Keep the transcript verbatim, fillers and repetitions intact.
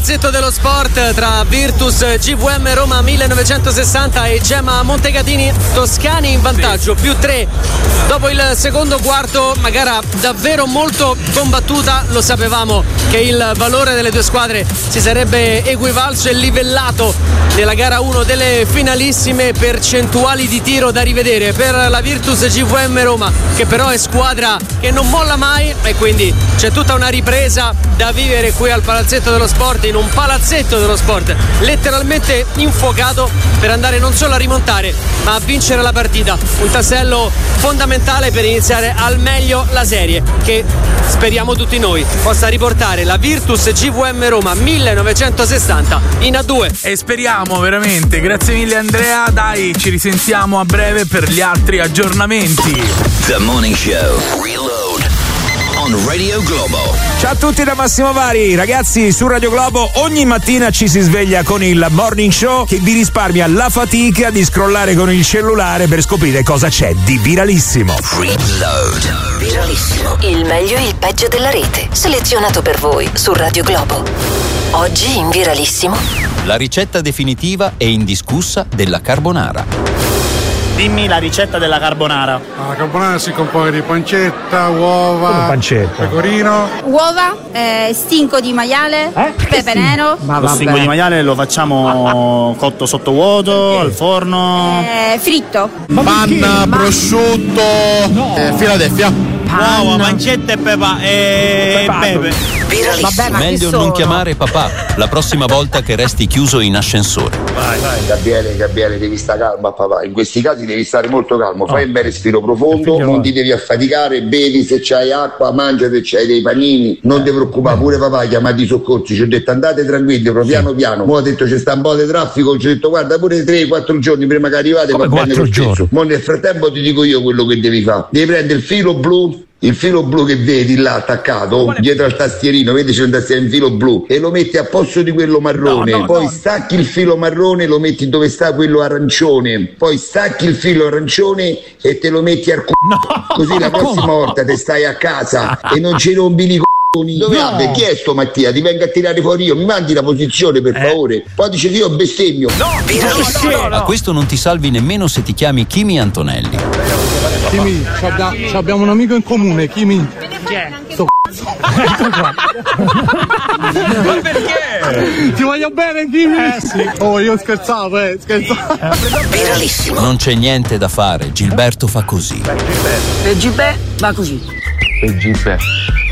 palazzetto dello sport tra Virtus G V M Roma millenovecentosessanta e Gemma Montegatini, toscani in vantaggio, più tre dopo il secondo quarto, una gara davvero molto combattuta. Lo sapevamo che il valore delle due squadre si sarebbe equivalso e livellato nella gara uno delle finalissime. Percentuali di tiro da rivedere per la Virtus G V M Roma, che però è squadra che non molla mai, e quindi c'è tutta una ripresa da vivere qui al palazzetto dello sport, in un palazzetto dello sport letteralmente infuocato, per andare non solo a rimontare ma a vincere la partita, un tassello fondamentale per iniziare al meglio la serie, che speriamo tutti noi possa riportare la Virtus G V M Roma millenovecentosessanta in A due. E speriamo veramente. Grazie mille Andrea, dai, ci risentiamo a breve per gli altri aggiornamenti. The Morning Show Reload on Radio Globo. Ciao a tutti da Massimo Vari. Ragazzi, su Radio Globo ogni mattina ci si sveglia con il Morning Show che vi risparmia la fatica di scrollare con il cellulare per scoprire cosa c'è di viralissimo. Reload. Viralissimo, il meglio e il peggio della rete, selezionato per voi su Radio Globo. Oggi in Viralissimo, la ricetta definitiva e indiscussa della carbonara. Dimmi la ricetta della carbonara. La carbonara si compone di pancetta, uova, pancetta, pecorino, uova, eh, stinco di maiale, eh? pepe nero. Ma lo stinco di maiale lo facciamo cotto sotto vuoto, al forno. Eh, fritto. panna, prosciutto, no. eh, Philadelphia. Uova, pancetta e pepa e pepe. Vabbè, ma meglio non chiamare papà la prossima volta che resti chiuso in ascensore. Vai, vai, Gabriele, Gabriele, devi stare calmo, papà. In questi casi devi stare molto calmo. Fai un bel respiro profondo, non ti devi affaticare, bevi se c'hai acqua, mangia se c'hai dei panini. Non ti preoccupare, pure papà, chiamati i soccorsi. Ci ho detto andate tranquilli, però piano piano. Mo' ho detto c'è sta un po' di traffico, ci ho detto guarda pure tre quattro giorni prima che arrivate va bene lo stesso. Mo' nel frattempo ti dico io quello che devi fare. Devi prendere il filo blu. Il filo blu che vedi là attaccato dietro al tastierino, vedi c'è un tastierino, il filo blu, e lo metti a posto di quello marrone. No, no, poi no. Stacchi il filo marrone e lo metti dove sta quello arancione. Poi stacchi il filo arancione e te lo metti al c***o. No, così la prossima come? volta te stai a casa e non ci rompi i c***oni. Dove no. ha chiesto Mattia? Ti vengo a tirare fuori io, mi mandi la posizione per eh. favore. Poi dice che io bestemmio. No, no, no, no, no. A questo non ti salvi nemmeno se ti chiami Kimi Antonelli. Kimi, abbiamo un amico in comune, Kimi. Chi è? Sto c***o qua. Ma perché? Ti voglio bene, Kimi? Eh sì. Oh, io scherzavo, eh, scherzavo. Viralissimo. Non c'è niente da fare, Gilberto fa così. E Gilbert va così. E Gilbert